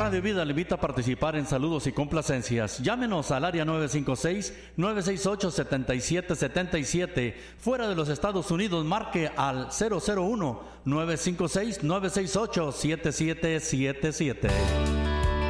Radio Vida le invita a participar en saludos y complacencias. Llámenos al área 956-968-7777. Fuera de los Estados Unidos, marque al 001-956-968-7777.